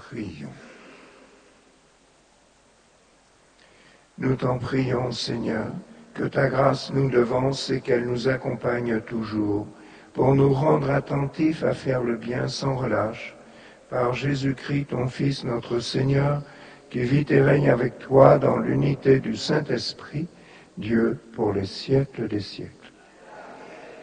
Prions. Nous t'en prions, Seigneur, que ta grâce nous devance et qu'elle nous accompagne toujours, pour nous rendre attentifs à faire le bien sans relâche, par Jésus-Christ, ton Fils, notre Seigneur, qui vit et règne avec toi dans l'unité du Saint-Esprit, Dieu pour les siècles des siècles.